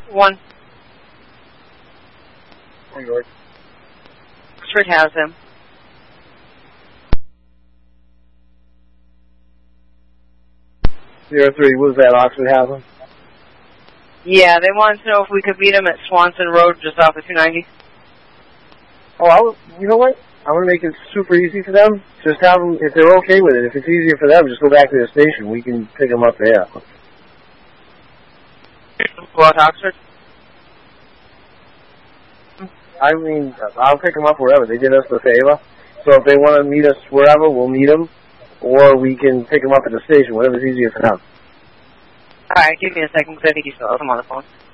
One. New York. Oxford has him. Zero 03, what was that, Oxford have him? Yeah, they wanted to know if we could meet him at Swanson Road, just off of 290. Oh, you know what? I'm going to make it super easy for them. Just have them, if they're okay with it, if it's easier for them, just go back to the station. We can pick them up there. Go out to Oxford? I mean, I'll pick them up wherever. They did us the favor. So if they want to meet us wherever, we'll meet them. Or we can pick them up at the station, whatever's easier for them. Alright, give me a second, because I think you still have him on the phone.